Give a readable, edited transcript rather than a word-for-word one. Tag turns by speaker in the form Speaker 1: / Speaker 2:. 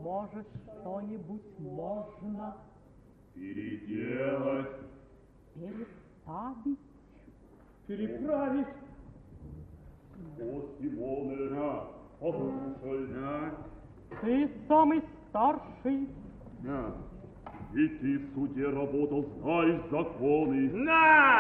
Speaker 1: Может, что-нибудь можно
Speaker 2: переделать,
Speaker 1: переставить?
Speaker 3: Переправить?
Speaker 2: О, Симоне, послушай.
Speaker 1: Ты самый старший.
Speaker 2: Ведь ты в суде работал, знаешь законы.
Speaker 3: На!